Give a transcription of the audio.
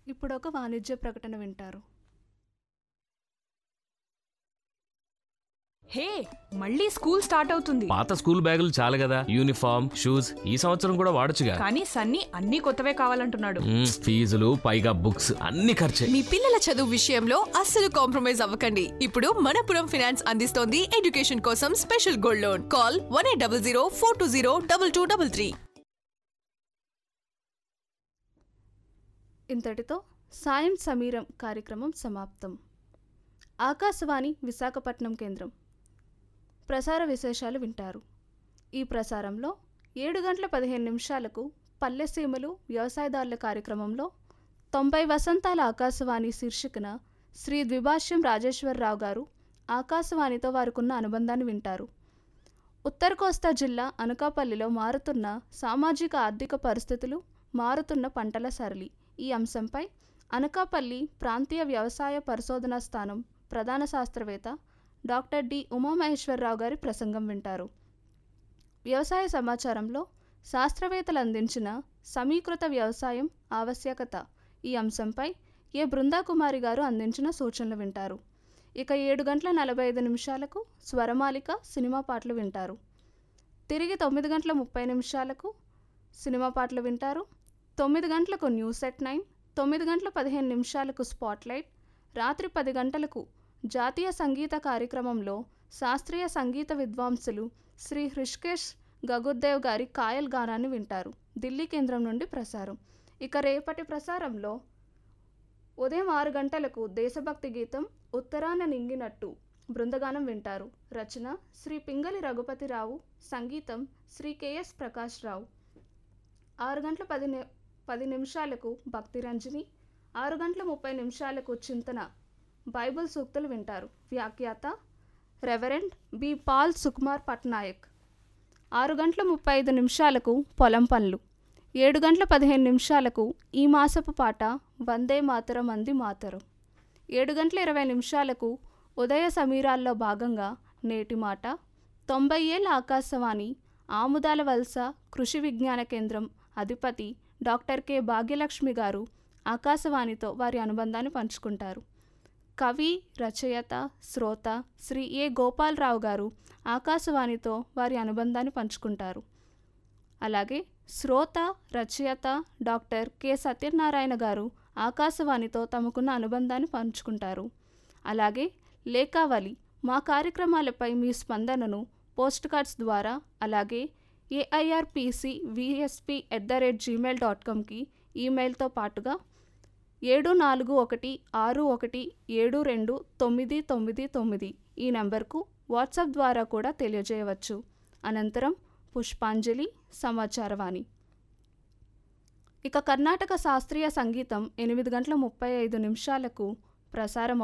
ఇప్పుడొక వాణిజ్య ప్రకటన వింటారు. హే, మళ్ళీ స్కూల్ స్టార్ట్ అవుతుంది. పాత స్కూల్ బ్యాగులు చాలు కదా, యూనిఫామ్ షూస్ ఈ సంవత్సరం కూడా వాడొచ్చుగా. కానీ సన్నీ అన్ని కొత్తవే కావాలంటున్నాడు. ఫీజులు పైగా బుక్స్ అన్ని ఖర్చే. మీ పిల్లల చదువు విషయంలో అస్సలు కాంప్రమైజ్ అవ్వకండి. ఇప్పుడు మనపురం ఫైనాన్స్ అందిస్తోంది ఎడ్యుకేషన్ కోసం స్పెషల్ గోల్డ్ లోన్. కాల్ 1800 420 2233. ఇంతటితో సాయం సమీరం కార్యక్రమం సమాప్తం. ఆకాశవాణి విశాఖపట్నం కేంద్రం ప్రసార విశేషాలు వింటారు. ఈ ప్రసారంలో 7:15 పల్లెసీమలు వ్యవసాయదారుల కార్యక్రమంలో 90 వసంతాల ఆకాశవాణి శీర్షికన శ్రీ ద్విభాష్యం రాజేశ్వరరావు గారు ఆకాశవాణితో వారికున్న అనుబంధాన్ని వింటారు. ఉత్తర కోస్తా జిల్లా అనకాపల్లిలో మారుతున్న సామాజిక ఆర్థిక పరిస్థితులు, మారుతున్న పంటల సరళి ఈ అంశంపై అనకాపల్లి ప్రాంతీయ వ్యవసాయ పరిశోధనా స్థానం ప్రధాన శాస్త్రవేత్త డాక్టర్ డి ఉమామహేశ్వరరావు గారి ప్రసంగం వింటారు. వ్యవసాయ సమాచారంలో శాస్త్రవేత్తలు అందించిన సమీకృత వ్యవసాయం ఆవశ్యకత ఈ అంశంపై ఏ బృందాకుమారి గారు అందించిన సూచనలు వింటారు. ఇక 7:45 స్వరమాలిక సినిమా పాటలు వింటారు. తిరిగి 9:30 సినిమా పాటలు వింటారు. 9 గంటలకు న్యూస్ ఎట్ 9, 9:15 స్పాట్లైట్, రాత్రి 10 గంటలకు జాతీయ సంగీత కార్యక్రమంలో శాస్త్రీయ సంగీత విద్వాంసులు శ్రీ హృషికేష్ గగుర్దేవ్ గారి కాయల్ గానాన్ని వింటారు. ఢిల్లీ కేంద్రం నుండి ప్రసారం. ఇక రేపటి ప్రసారంలో ఉదయం 6 గంటలకు దేశభక్తి గీతం ఉత్తరాన నింగినట్టు బృందగానం వింటారు. రచన శ్రీ పింగళి రఘుపతిరావు, సంగీతం శ్రీ కెఎస్ ప్రకాష్ రావు. 6:10 భక్తిరంజని, 6:30 చింతన బైబిల్ సూక్తులు వింటారు. వ్యాఖ్యాత reverend B Paul Sukumar Patnaik. 6:35 పొలం పనులు, 7:15 ఈ మాసపు పాట వందే మాతరం అంది మాతరం, 7:20 ఉదయ సమీరాల్లో భాగంగా నేటి మాట, 90 ఏళ్ల ఆకాశవాణి ఆముదాల వలస కృషి విజ్ఞాన కేంద్రం అధిపతి డాక్టర్ కె భాగ్యలక్ష్మి గారు ఆకాశవాణితో వారి అనుబంధాన్ని పంచుకుంటారు. కవి, రచయిత, శ్రోత శ్రీ ఏ గోపాలరావు గారు ఆకాశవాణితో వారి అనుబంధాన్ని పంచుకుంటారు. అలాగే శ్రోత, రచయిత డాక్టర్ కె సత్యనారాయణ గారు ఆకాశవాణితో తమకున్న అనుబంధాన్ని పంచుకుంటారు. అలాగే లేఖావళి మా కార్యక్రమాలపై మీ స్పందనను పోస్ట్ కార్డ్స్ ద్వారా, అలాగే AIRPCVSP@gmail.comకి ఈమెయిల్తో పాటుగా 7416172999 ఈ నంబర్కు వాట్సాప్ ద్వారా కూడా తెలియజేయవచ్చు. అనంతరం పుష్పాంజలి సమాచారవాణి. ఇక కర్ణాటక శాస్త్రీయ సంగీతం 8:35 ప్రసారం